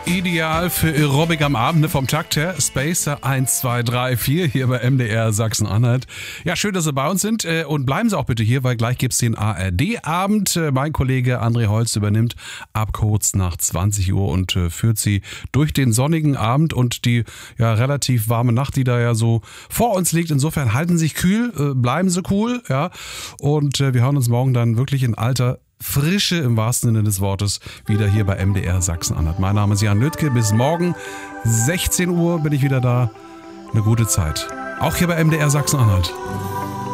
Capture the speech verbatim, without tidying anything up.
Ideal für Aerobic am Abend, ne, vom Takt her. Spacer eins, zwei, drei, vier hier bei M D R Sachsen-Anhalt. Ja, schön, dass Sie bei uns sind äh, und bleiben Sie auch bitte hier, weil gleich gibt's den A R D-Abend. Äh, mein Kollege André Holz übernimmt ab kurz nach zwanzig Uhr und äh, führt Sie durch den sonnigen Abend und die ja relativ warme Nacht, die da ja so vor uns liegt. Insofern halten Sie sich kühl, äh, bleiben Sie cool, ja. Und äh, wir hören uns morgen dann wirklich in alter Frische im wahrsten Sinne des Wortes wieder hier bei M D R Sachsen-Anhalt. Mein Name ist Jan Lüttke. Bis morgen sechzehn Uhr bin ich wieder da. Eine gute Zeit. Auch hier bei M D R Sachsen-Anhalt.